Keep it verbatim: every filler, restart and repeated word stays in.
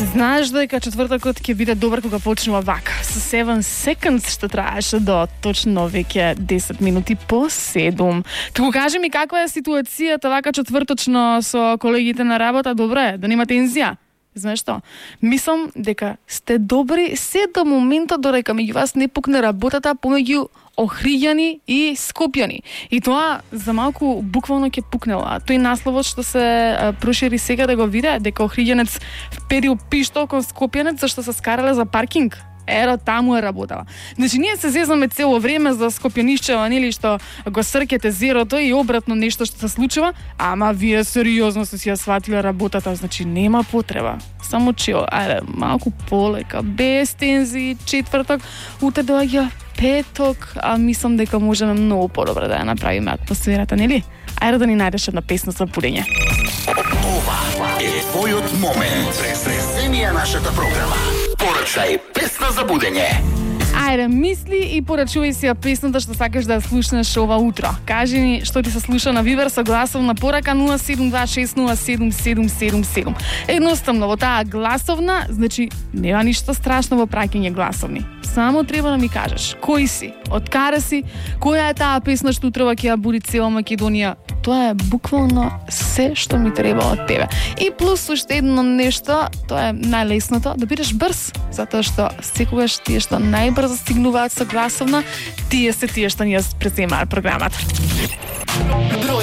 Знаеш дека четвртокот ќе биде добар кога почнува вака. Со седум seconds што траеше до точно веќе десет минути по седум. Туку кажи ми каква е ситуацијата вака четврточно со колегите на работа? Добре, да нема тензија. Знаеш што? Мислам дека сте добри се до моментот додека меѓу вас не пукне работата помеѓу Охриѓани и Скопјани. И тоа за малку буквално ќе пукнела. Тој насловот што се а, прошири сега да го виде, дека Охриѓанец вперил пиштол кон Скопјанец зашто се скарале за паркинг. Ера, таму е работава. Значи, ние се зезнаме цело време за Скопјанишчева, нели, што го сркете зерото и обратно нешто што се случува, ама вие сериозно се си ја сватиле работата, значи нема потреба. Само чил, ајде, малку полека, без тензии, четврток, утре доаѓа петок, а мислам дека можеме многу подобро да ја направиме атмосферата, нели? Ајде да ни најдеш една песна за будење. Ова е твојот момент. Презресенија нашата програма. Порачај песна за будење. Ајде, мисли и порачувај си ја песната што сакаш да ја слушнеш ова утро. Кажи ни што ти се слуша на Вибер со гласовна порака нула седум два шест нула седум седум седум седум. Едноставно, во таа гласовна, значи, нема ништо страшно во праќање гласовни. Само треба да ми кажеш кој си, од каде си, која е таа песна што утрева ќе ја буди цела Македонија. Тоа е буквално се што ми треба од тебе. И плюс уште едно нешто, тоа е најлесното, да бидеш брз, затоа што секогаш тие што најбрзо стигнуваат со гласовна, тие се тие што ни ја преземаат програмата.